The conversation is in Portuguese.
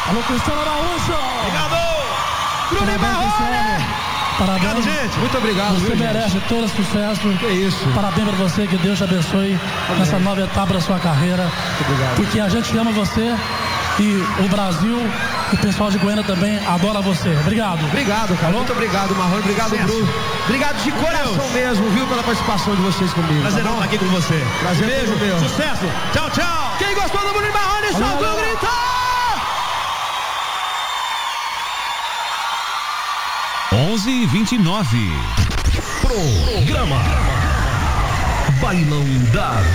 Alô, Cristiano Araújo. Obrigado. Bruno Marrone. Parabéns, obrigado, gente. Muito obrigado. Você merece todo sucesso. Que isso. Parabéns pra você, que Deus te abençoe nessa nova etapa da sua carreira. Muito obrigado. Porque a gente ama você e o Brasil e o pessoal de Goiânia também adora você. Obrigado. Obrigado, cara. Muito obrigado, Marrone. Obrigado, Bruno. Obrigado de coração mesmo, viu, pela participação de vocês comigo. Prazerão estar aqui com você. Prazer. Beijo, meu. Sucesso. Tchau, tchau. Quem gostou do Bruno Marrone, solta o grito. 11h29. Programa Bailão da